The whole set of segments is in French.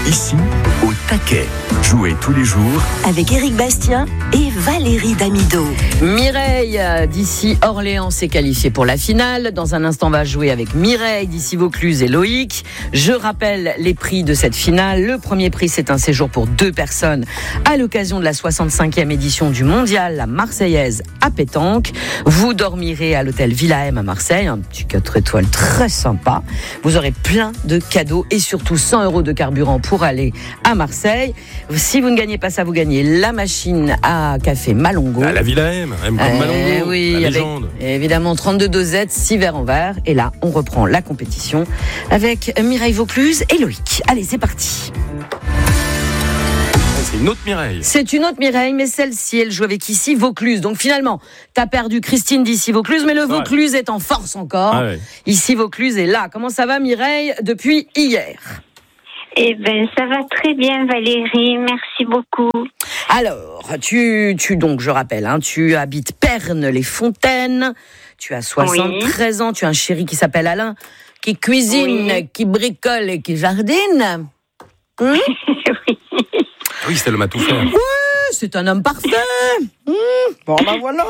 Ici, au taquet. Jouez tous les jours avec Éric Bastien et Valérie Damido. Mireille d'ici Orléans s'est qualifiée pour la finale. Dans un instant, on va jouer avec Mireille d'ici Vaucluse et Loïc. Je rappelle les prix de cette finale. Le premier prix, c'est un séjour pour 2 personnes à l'occasion de la 65e édition du Mondial, la Marseillaise à pétanque. Vous dormirez à l'hôtel Villa M à Marseille, un petit 4 étoiles très sympa. Vous aurez plein de cadeaux et surtout 100 € de carburant pour aller à Marseille. Si vous ne gagnez pas ça, vous gagnez la machine à café Malongo. La Villa M comme Malongo, oui, la légende. Évidemment, 32 dosettes, 6 verres en verre. Et là, on reprend la compétition avec Mireille Vaucluse et Loïc. Allez, c'est parti. C'est une autre Mireille. C'est une autre Mireille, mais celle-ci, elle joue avec ici Vaucluse. Donc finalement, t'as perdu Christine d'ici Vaucluse, mais le Vaucluse est en force encore. Ah ouais. Ici Vaucluse est là. Comment ça va, Mireille, depuis hier ? Eh ben, ça va très bien, Valérie. Merci beaucoup. Alors, donc, je rappelle, tu habites Pernes-les-Fontaines. Tu as 73 ans. Tu as un chéri qui s'appelle Alain, qui cuisine, qui bricole et qui jardine. Oui. Oui, c'est l'homme à tout faire. Oui, c'est un homme parfait. Bon, ben voilà.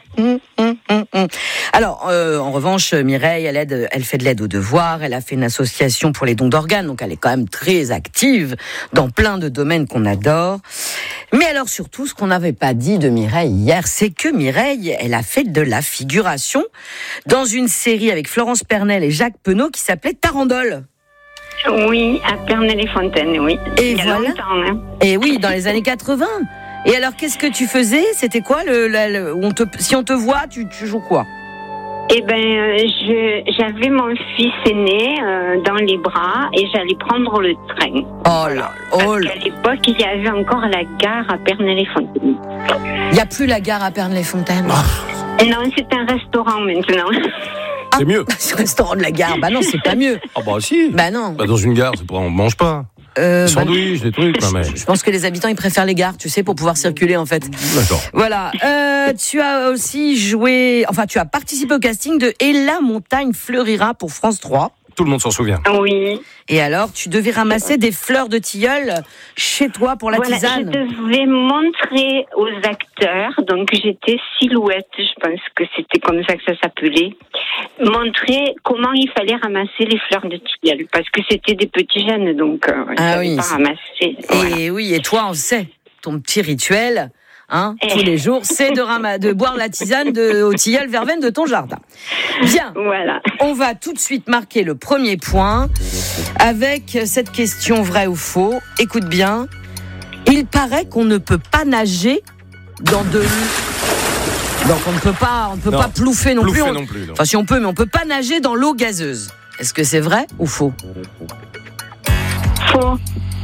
Alors, en revanche, Mireille, elle fait de l'aide aux devoirs. Elle a fait une association pour les dons d'organes. Donc, elle est quand même très active dans plein de domaines qu'on adore. Mais alors, surtout, ce qu'on n'avait pas dit de Mireille hier, c'est que Mireille, elle a fait de la figuration dans une série avec Florence Pernel et Jacques Penaud qui s'appelait Tarandole. Oui, à Pernes-les-Fontaines, oui. Et il y a voilà. Longtemps, hein. Et oui, dans les années 80. Et alors, qu'est-ce que tu faisais ? C'était quoi si on te voit, tu joues quoi ? Eh ben, j'avais mon fils aîné dans les bras et j'allais prendre le train. Oh là, oh là. À l'époque, il y avait encore la gare à Pernes-les-Fontaines. Il n'y a plus la gare à Pernes-les-Fontaines. Non, c'est un restaurant maintenant. C'est mieux. Ce restaurant de la gare, bah non, c'est pas mieux. Ah bah si. Bah non. Bah dans une gare, on mange pas. Des sandwichs, des trucs, mais... Je pense que les habitants, ils préfèrent les gares, tu sais, pour pouvoir circuler, en fait. D'accord. Voilà. Tu as aussi tu as participé au casting de Et la montagne fleurira pour France 3. Tout le monde s'en souvient. Oui. Et alors, tu devais ramasser des fleurs de tilleul chez toi pour la tisane. Je devais montrer aux acteurs, donc j'étais silhouette, je pense que c'était comme ça que ça s'appelait, montrer comment il fallait ramasser les fleurs de tilleul, parce que c'était des petits jeunes, donc je savais pas ramasser. Et oui, et toi, on sait, ton petit rituel... tous les jours, c'est de boire la tisane au tilleul verveine de ton jardin. Bien, voilà. On va tout de suite marquer le premier point avec cette question vraie ou faux. Écoute bien, il paraît qu'on ne peut pas nager dans de l'eau. Donc on ne peut pas plouffer non plus. Enfin si on peut, mais on ne peut pas nager dans l'eau gazeuse. Est-ce que c'est vrai ou faux ? Faux.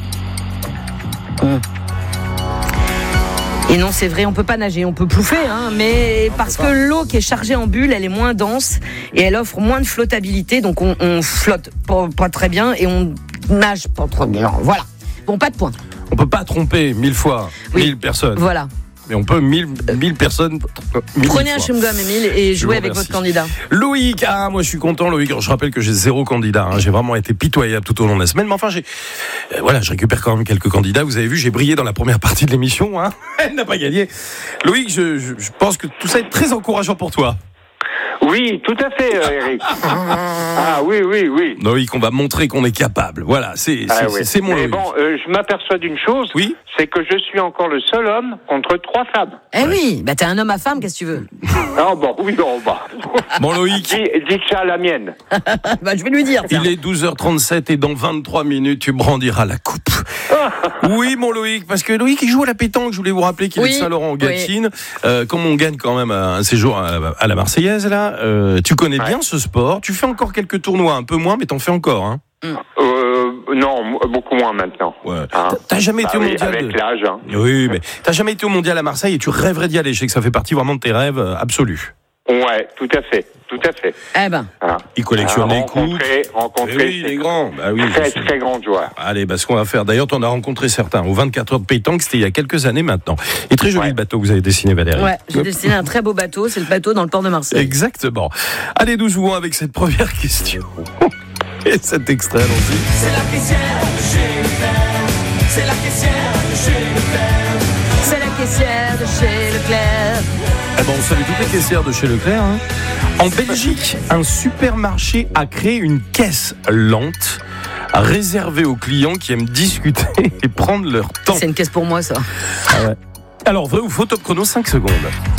Et non, c'est vrai, on peut pas nager, on peut plouffer, mais parce que l'eau qui est chargée en bulles, elle est moins dense et elle offre moins de flottabilité, donc on flotte pas très bien et on nage pas trop bien. Voilà. Bon, pas de point. On peut pas tromper 1000 fois 1000 personnes. Voilà. Mais on peut 1000 personnes. Prenez un chewing-gum, Émile, et jouez avec votre candidat. Loïc, moi je suis content, Loïc. Je rappelle que j'ai 0 candidat. J'ai vraiment été pitoyable tout au long de la semaine. Mais enfin, je récupère quand même quelques candidats. Vous avez vu, j'ai brillé dans la première partie de l'émission. Elle n'a pas gagné. Loïc, je pense que tout ça est très encourageant pour toi. Oui, tout à fait, Eric. Oui. Loïc, on va montrer qu'on est capable. Voilà, c'est mon Loïc. Mais bon, je m'aperçois d'une chose, c'est que je suis encore le seul homme contre 3 femmes. Oui, t'es un homme à femme, qu'est-ce que tu veux ? Bon, Loïc. Dis ça à la mienne. Je vais lui dire. Tiens. Il est 12h37 et dans 23 minutes, tu brandiras la coupe. Oui, mon Loïc, parce que Loïc, il joue à la pétanque. Je voulais vous rappeler qu'il est de Saint-Laurent-en-Gâtine. Comme on gagne quand même un séjour à la Marseillaise, là, tu connais bien ce sport. Tu fais encore quelques tournois, un peu moins, mais t'en fais encore, hein. Non, beaucoup moins maintenant. Ouais. T'as jamais été au mondial avec l'âge. Oui, mais t'as jamais été au mondial à Marseille et tu rêverais d'y aller. Je sais que ça fait partie vraiment de tes rêves absolus. Ouais, tout à fait. Eh ben. Il collectionne les coups. Rencontrer les grands. Très grands joueurs. Allez, ce qu'on va faire. D'ailleurs, t'en as rencontré certains. Aux 24 heures de pétanque, c'était il y a quelques années maintenant. Et très joli le bateau que vous avez dessiné, Valérie. Ouais, j'ai dessiné un très beau bateau. C'est le bateau dans le port de Marseille. Exactement. Allez, nous jouons avec cette première question. Et cet extrait, allons-y. C'est la caissière de chez Hubert. C'est la caissière de chez Leclerc. C'est la caissière de chez Leclerc. Eh ben, on salue toutes les caissières de chez Leclerc. Hein. En Belgique, un supermarché a créé une caisse lente réservée aux clients qui aiment discuter et prendre leur temps. C'est une caisse pour moi, ça. Ah ouais. Alors, vrai ou faux, top chrono, 5 secondes.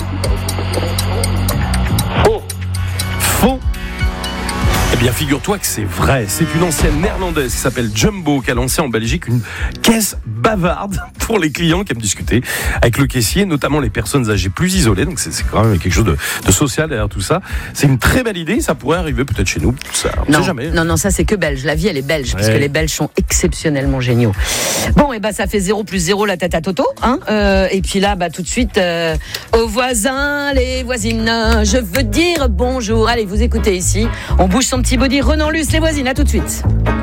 Faux. Faux. Eh bien, figure-toi que c'est vrai. C'est une ancienne néerlandaise qui s'appelle Jumbo qui a lancé en Belgique une caisse bavarde pour les clients qui aiment discuter avec le caissier, notamment les personnes âgées plus isolées. Donc, c'est quand même quelque chose de social derrière tout ça. C'est une très belle idée. Ça pourrait arriver peut-être chez nous. Ça, on non, sait jamais. Non, ça, c'est que belge. La vie, elle est belge, parce que les Belges sont exceptionnellement géniaux. Bon, et ça fait 0 plus 0 la tête à Toto. Hein, et puis là, tout de suite, aux voisins, les voisines, je veux dire bonjour. Allez, vous écoutez ici. On bouge son petit body. Renan Luce, les voisines, à tout de suite.